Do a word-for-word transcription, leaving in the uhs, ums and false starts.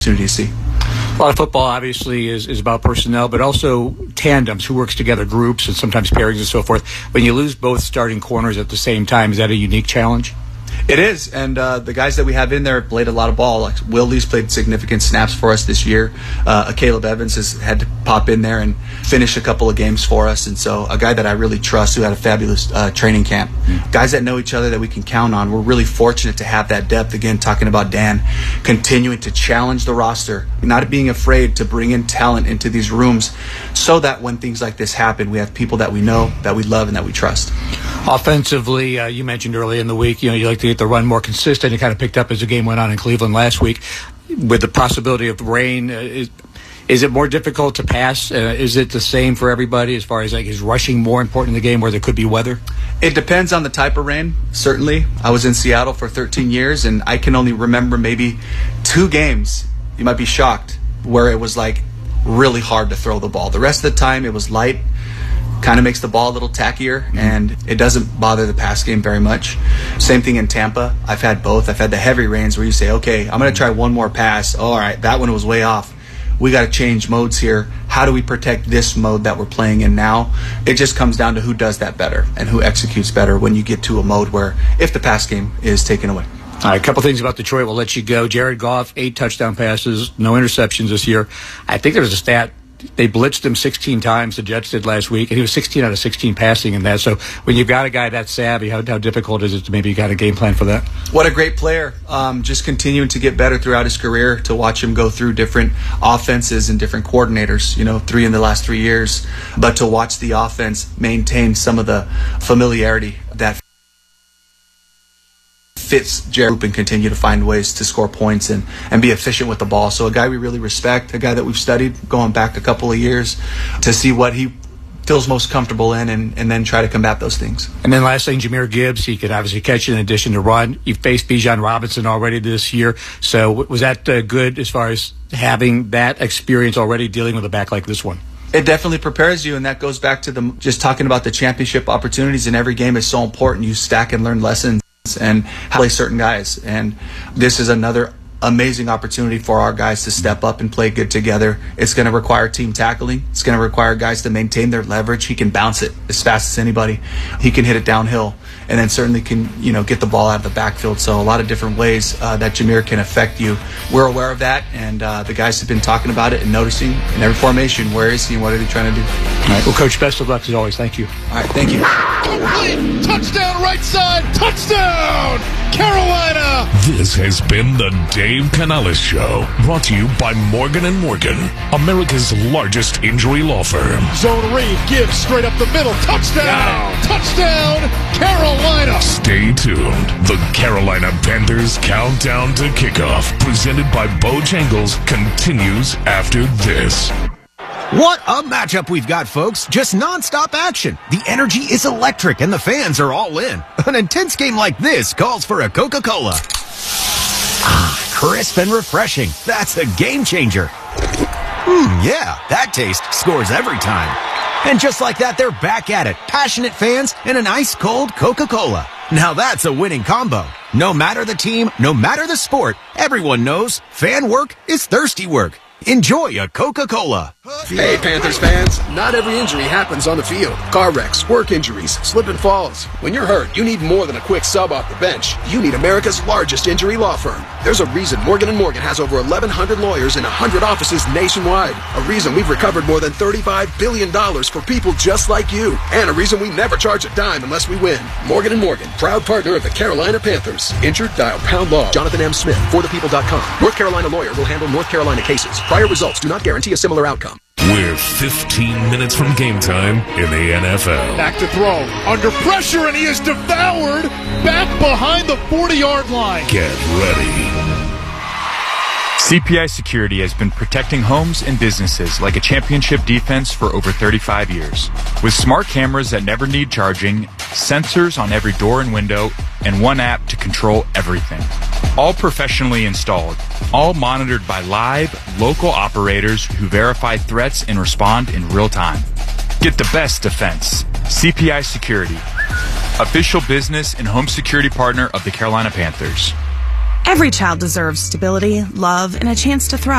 opportunity to see. A lot of football, obviously, is, is about personnel, but also tandems, who works together, groups, and sometimes pairings and so forth. When you lose both starting corners at the same time, is that a unique challenge? It is, and uh, the guys that we have in there played a lot of ball. Like Will Lee's played significant snaps for us this year. Uh, Caleb Evans has had to pop in there and finish a couple of games for us, and so a guy that I really trust who had a fabulous uh, training camp. Mm. Guys that know each other that we can count on. We're really fortunate to have that depth. Again, talking about Dan, continuing to challenge the roster, not being afraid to bring in talent into these rooms so that when things like this happen, we have people that we know, that we love, and that we trust. Offensively, uh, you mentioned early in the week, you know, you like to get the run more consistent. It kind of picked up as the game went on in Cleveland last week. With the possibility of rain, uh, is, is it more difficult to pass? Uh, is it the same for everybody as far as, like, is rushing more important in the game where there could be weather? It depends on the type of rain, certainly. I was in Seattle for thirteen years, and I can only remember maybe two games, you might be shocked, where it was, like, really hard to throw the ball. The rest of the time, it was light. Kind of makes the ball a little tackier, mm-hmm. and it doesn't bother the pass game very much. Same thing in Tampa. I've had both. I've had the heavy rains where you say, okay, I'm going to try one more pass. Oh, all right, that one was way off. We got to change modes here. How do we protect this mode that we're playing in now? It just comes down to who does that better and who executes better when you get to a mode where if the pass game is taken away. All right, a couple things about Detroit. We'll let you go. Jared Goff, eight touchdown passes, no interceptions this year. I think there was a stat. They blitzed him sixteen times, the Jets did last week, and he was sixteen out of sixteen passing in that. So when you've got a guy that savvy, how, how difficult is it to maybe got a game plan for that? What a great player. Um, just continuing to get better throughout his career, to watch him go through different offenses and different coordinators, you know, three in the last three years. But to watch the offense maintain some of the familiarity that fits Jared and continue to find ways to score points and, and be efficient with the ball. So a guy we really respect, a guy that we've studied going back a couple of years to see what he feels most comfortable in and, and then try to combat those things. And then last thing, Jahmyr Gibbs, he could obviously catch in addition to run. You faced Bijan Robinson already this year. So was that uh, good as far as having that experience already dealing with a back like this one? It definitely prepares you, and that goes back to the just talking about the championship opportunities in every game is so important. You stack and learn lessons and how to play certain guys, and this is another amazing opportunity for our guys to step up and play good together. It's going to require team tackling. It's going to require guys to maintain their leverage. He can bounce it as fast as anybody. He can hit it downhill, and then certainly can, you know, get the ball out of the backfield. So a lot of different ways uh, that Jahmyr can affect you. We're aware of that, and uh, the guys have been talking about it and noticing in every formation, where is he and what are they trying to do. All right. Well, Coach, best of luck as always. Thank you. All right, thank you. Complete. Touchdown right side. Touchdown, Carolina. This has been the Dave Canales Show, brought to you by Morgan and Morgan, America's largest injury law firm. Zone read, gives straight up the middle. Touchdown. Touchdown, Carolina. Stay tuned. The Carolina Panthers countdown to kickoff, presented by Bojangles, continues after this. What a matchup we've got, folks. Just nonstop action. The energy is electric and the fans are all in. An intense game like this calls for a Coca-Cola. Ah, crisp and refreshing. That's a game changer. Hmm, yeah, that taste scores every time. And just like that, they're back at it. Passionate fans and an ice-cold Coca-Cola. Now that's a winning combo. No matter the team, no matter the sport, everyone knows fan work is thirsty work. Enjoy a Coca-Cola. Hey, Panthers fans. Not every injury happens on the field. Car wrecks, work injuries, slip and falls. When you're hurt, you need more than a quick sub off the bench. You need America's largest injury law firm. There's a reason Morgan and Morgan has over eleven hundred lawyers in one hundred offices nationwide. A reason we've recovered more than thirty-five billion dollars for people just like you. And a reason we never charge a dime unless we win. Morgan and Morgan, proud partner of the Carolina Panthers. Injured? Dial pound law. Jonathan M. Smith, for the people dot com. North Carolina lawyer will handle North Carolina cases. Prior results do not guarantee a similar outcome. We're fifteen minutes from game time in the N F L. Back to throw. Under pressure, and he is devoured back behind the forty-yard line. Get ready. C P I Security has been protecting homes and businesses like a championship defense for over thirty-five years. With smart cameras that never need charging, sensors on every door and window, and one app to control everything. All professionally installed, all monitored by live, local operators who verify threats and respond in real time. Get the best defense. C P I Security, official business and home security partner of the Carolina Panthers. Every child deserves stability, love, and a chance to thrive.